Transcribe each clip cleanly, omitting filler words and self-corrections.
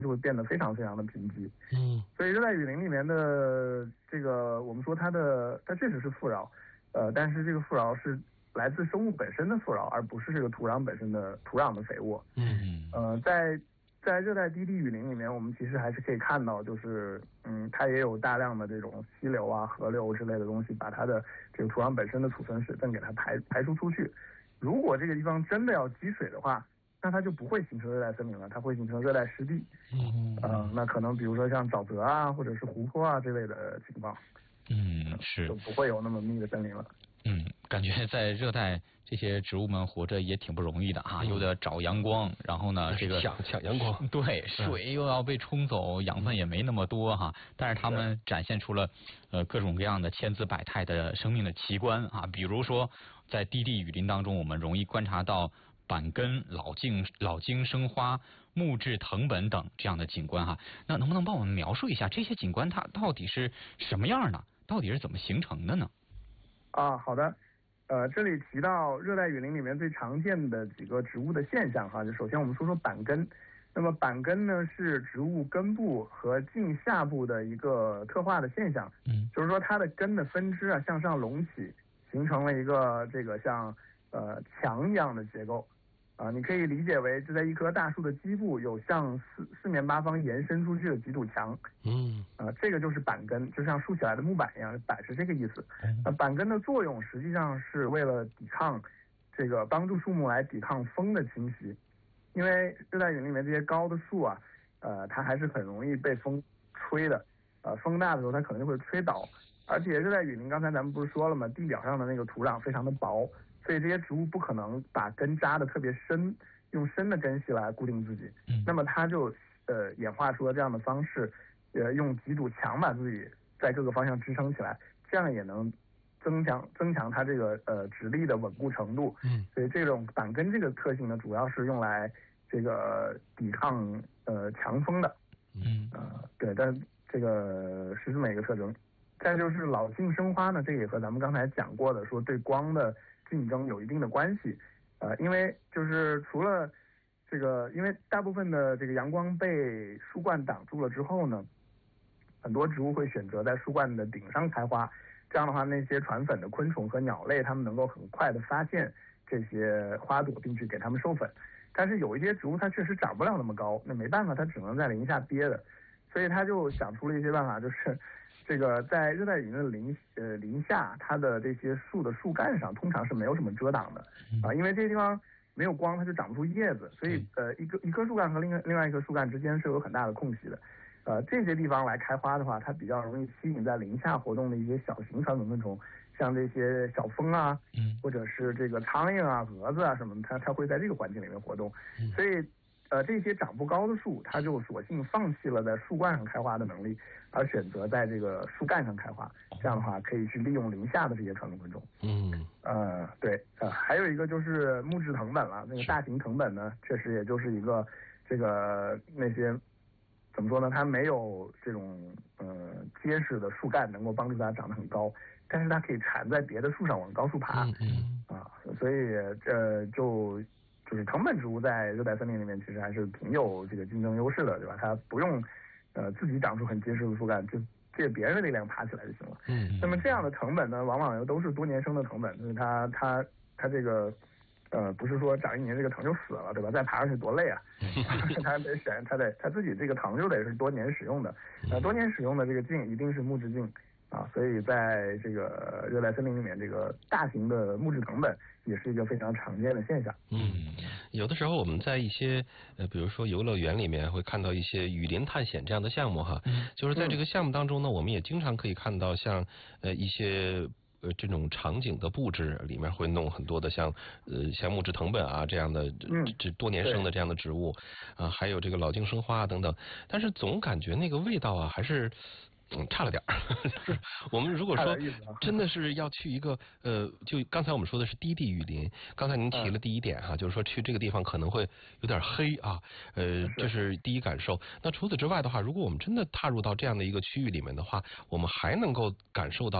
就会变得非常非常的贫瘠。所以热带雨林里面的这个，我们说它确实是富饶，但是这个富饶是来自生物本身的富饶，而不是这个土壤本身的土壤的肥沃。在热带低地雨林里面，我们其实还是可以看到，就是它也有大量的这种溪流啊、河流之类的东西，把它的这个土壤本身的储存水分给它排输出去。如果这个地方真的要积水的话，那它就不会形成热带森林了，它会形成热带湿地。那可能比如说像沼泽啊，或者是湖泊啊这类的情况， 是就不会有那么密的森林了。 感觉在热带这些植物们活着也挺不容易的啊，又得找阳光，然后呢这个抢阳光， 对，水又要被冲走，养分也没那么多哈，但是他们展现出了各种各样的千姿百态的生命的奇观啊，比如说在低地雨林当中，我们容易观察到板根、老茎生花、木质藤本等这样的景观哈。那能不能帮我们描述一下这些景观它到底是什么样的，到底是怎么形成的呢？ 好的，这里提到热带雨林里面最常见的几个植物的现象哈，就首先我们说说板根。那么板根呢是植物根部和茎下部的一个特化的现象，就是说它的根的分支啊向上隆起，形成了一个这个像墙一样的结构。你可以理解为就在一棵大树的基部有向四面八方延伸出去的几堵墙。这个就是板根，就像竖起来的木板一样，板是这个意思。板根的作用实际上是为了帮助树木来抵抗风的侵袭，因为热带雨林里面这些高的树啊，它还是很容易被风吹的。风大的时候它可能就会吹倒，而且热带雨林刚才咱们不是说了吗？地表上的那个土壤非常的薄。所以这些植物不可能把根扎得特别深，用深的根系来固定自己。那么它就演化出了这样的方式，用几堵墙把自己在各个方向支撑起来，这样也能增强它这个直立的稳固程度。所以这种板根这个特性呢，主要是用来这个抵抗强风的。对，但这个是这么一个特征。再就是老茎生花呢，这也和咱们刚才讲过的说对光的竞争有一定的关系。因为就是除了这个，因为大部分的这个阳光被树冠挡住了之后呢，很多植物会选择在树冠的顶上开花。这样的话，那些传粉的昆虫和鸟类，它们能够很快的发现这些花朵，并去给它们授粉。但是有一些植物它确实长不了那么高，那没办法，它只能在林下憋的。所以他就想出了一些办法，就是这个在热带雨林的林下，它的这些树的树干上通常是没有什么遮挡的因为这些地方没有光，它就长不出叶子，所以一棵树干和另外一棵树干之间是有很大的空隙的。这些地方来开花的话，它比较容易吸引在林下活动的一些小型传粉昆虫，像这些小蜂啊，或者是这个苍蝇啊、蛾子啊什么的，它会在这个环境里面活动。所以这些长不高的树，它就索性放弃了在树冠上开花的能力，而选择在这个树干上开花。这样的话，可以去利用林下的这些传粉昆虫。对，还有一个就是木质藤本了。那个大型藤本呢，确实也就是一个这个那些怎么说呢？它没有这种结实的树干能够帮助它长得很高，但是它可以缠在别的树上往高处爬。所以就是藤本植物在热带森林里面其实还是挺有这个竞争优势的，对吧？它不用自己长出很结实的树干，就借别人的力量爬起来就行了。那么这样的藤本呢，往往又都是多年生的藤本，就是它这个不是说长一年这个藤就死了，对吧？再爬上去多累啊！它自己这个藤就得是多年使用的，多年使用的这个茎一定是木质茎。所以在这个热带森林里面，这个大型的木质藤本也是一个非常常见的现象。 有的时候我们在一些比如说游乐园里面会看到一些雨林探险这样的项目哈，就是在这个项目当中呢，我们也经常可以看到像一些这种场景的布置里面会弄很多的像木质藤本啊这样的这多年生的这样的植物还有这个老茎生花等等，但是总感觉那个味道啊还是差了点就是我们如果说真的是要去一个就刚才我们说的是低地雨林，刚才您提了第一点哈，就是说去这个地方可能会有点黑啊，这是第一感受。那除此之外的话，如果我们真的踏入到这样的一个区域里面的话，我们还能够感受到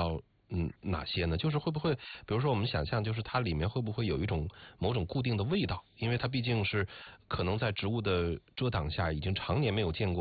哪些呢？就是会不会，比如说我们想象，就是它里面会不会有一种某种固定的味道？因为它毕竟是可能在植物的遮挡下已经常年没有见过。